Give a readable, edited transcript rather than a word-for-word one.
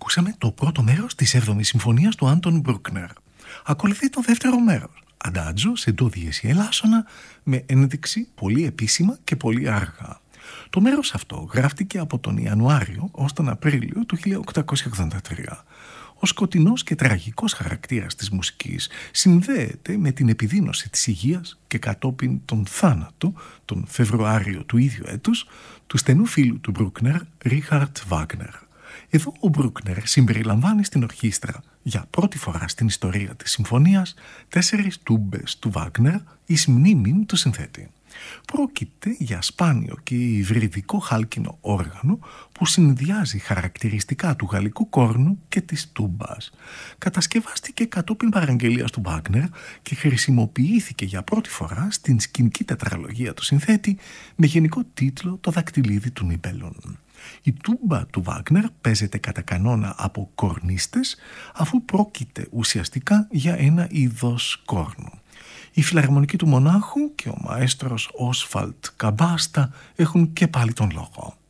Ακούσαμε το πρώτο μέρος της 7ης Συμφωνίας του Άντων Μπρούκνερ. Ακολουθεί το δεύτερο μέρος, Αντάτζο σε ντο διέση ελάσσονα, με ένδειξη πολύ επίσημα και πολύ αργά. Το μέρος αυτό γράφτηκε από τον Ιανουάριο ως τον Απρίλιο του 1883. Ο σκοτεινός και τραγικός χαρακτήρας της μουσικής συνδέεται με την επιδείνωση της υγείας και κατόπιν τον θάνατο, τον Φεβρουάριο του ίδιου έτους, του στενού φίλου του Μπρούκνερ, Ρίχαρτ Βάγνερ. Εδώ ο Μπρούκνερ συμπεριλαμβάνει στην ορχήστρα για πρώτη φορά στην ιστορία της συμφωνίας 4 τούμπες του Βάγνερ εις μνήμην του συνθέτη. Πρόκειται για σπάνιο και υβριδικό χάλκινο όργανο που συνδυάζει χαρακτηριστικά του γαλλικού κόρνου και της τούμπας. Κατασκευάστηκε κατόπιν παραγγελίας του Βάγνερ και χρησιμοποιήθηκε για πρώτη φορά στην σκηνική τετραλογία του συνθέτη με γενικό τίτλο «Το δακτυλίδι του Νιμπέλων». Η τούμπα του Βάγνερ παίζεται κατά κανόνα από κορνίστες, αφού πρόκειται ουσιαστικά για ένα είδος κόρνου. Η φιλαρμονική του Μονάχου και ο μαέστρος Όσφαλτ Καμπάστα έχουν και πάλι τον λόγο.